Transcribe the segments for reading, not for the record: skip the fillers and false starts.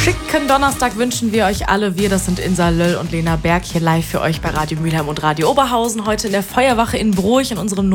schicken Donnerstag wünschen wir euch alle. Wir, das sind Insa Löll und Lena Berg, hier live für euch bei Radio Mülheim und Radio Oberhausen. Heute in der Feuerwache in Broich in unserem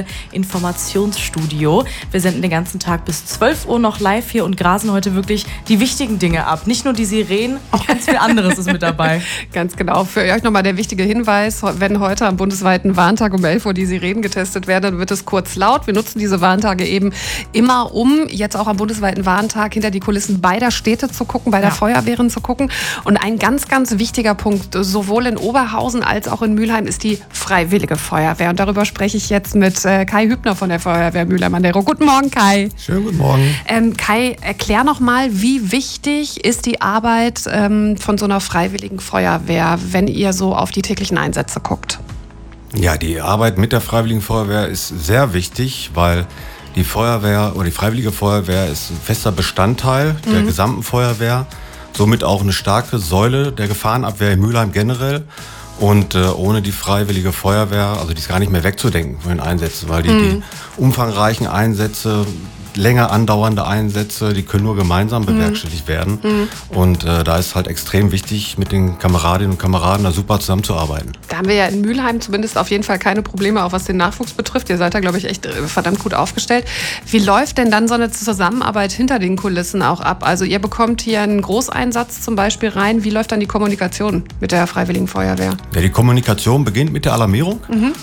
Notfall-Informationsstudio. Wir senden den ganzen Tag bis 12 Uhr noch live hier und grasen heute wirklich die wichtigen Dinge ab. Nicht nur die Sirenen, auch ganz viel anderes ist mit dabei. Ganz genau. Für euch nochmal der wichtige Hinweis, wenn heute am bundesweiten Warntag um 11 Uhr die Sirenen getestet werden, dann wird es kurz laut. Wir nutzen diese Warntage eben immer, um jetzt auch am bundesweiten Warntag hinter die Kulissen beider Städte zu gucken, bei der Feuerwehren zu gucken. Und ein ganz, ganz wichtiger Punkt, sowohl in Oberhausen als auch in Mülheim, ist die Freiwillige Feuerwehr. Und darüber spreche ich jetzt mit Kai Hübner von der Feuerwehr Mülheim-an-der-Ruhr. Guten Morgen, Kai. Schönen guten Morgen. Kai, erklär noch mal, wie wichtig ist die Arbeit von so einer Freiwilligen Feuerwehr, wenn ihr so auf die täglichen Einsätze guckt? Ja, die Arbeit mit der Freiwilligen Feuerwehr ist sehr wichtig, weil die Feuerwehr oder die Freiwillige Feuerwehr ist ein fester Bestandteil der gesamten Feuerwehr, somit auch eine starke Säule der Gefahrenabwehr in Mülheim generell. Und ohne die Freiwillige Feuerwehr, also die ist gar nicht mehr wegzudenken von den Einsätzen, weil die umfangreichen Einsätze, länger andauernde Einsätze, die können nur gemeinsam bewerkstelligt werden. Und da ist halt extrem wichtig, mit den Kameradinnen und Kameraden da super zusammenzuarbeiten. Da haben wir ja in Mülheim zumindest auf jeden Fall keine Probleme, auch was den Nachwuchs betrifft. Ihr seid da, glaube ich, echt verdammt gut aufgestellt. Wie läuft denn dann so eine Zusammenarbeit hinter den Kulissen auch ab? Also ihr bekommt hier einen Großeinsatz zum Beispiel rein. Wie läuft dann die Kommunikation mit der Freiwilligen Feuerwehr? Ja, die Kommunikation beginnt mit der Alarmierung.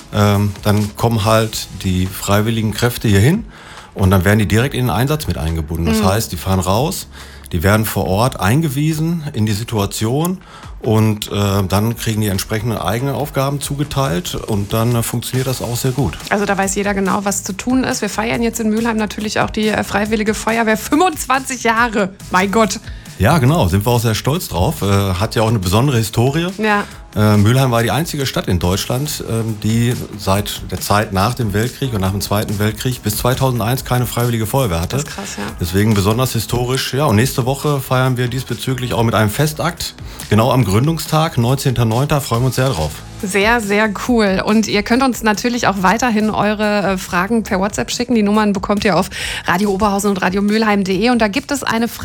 Dann kommen halt die freiwilligen Kräfte hier hin. Und dann werden die direkt in den Einsatz mit eingebunden. Das heißt, die fahren raus, die werden vor Ort eingewiesen in die Situation und dann kriegen die entsprechenden eigenen Aufgaben zugeteilt und dann funktioniert das auch sehr gut. Also da weiß jeder genau, was zu tun ist. Wir feiern jetzt in Mülheim natürlich auch die Freiwillige Feuerwehr 25 Jahre. Mein Gott! Ja, genau, sind wir auch sehr stolz drauf. Hat ja auch eine besondere Historie. Ja. Mülheim war die einzige Stadt in Deutschland, die seit der Zeit nach dem Weltkrieg und nach dem Zweiten Weltkrieg bis 2001 keine Freiwillige Feuerwehr hatte. Das ist krass, ja. Deswegen besonders historisch. Ja, und nächste Woche feiern wir diesbezüglich auch mit einem Festakt. Genau am Gründungstag, 19.09. Freuen wir uns sehr drauf. Sehr, sehr cool. Und ihr könnt uns natürlich auch weiterhin eure Fragen per WhatsApp schicken. Die Nummern bekommt ihr auf Radio Oberhausen und radiomülheim.de. Und da gibt es eine Frage.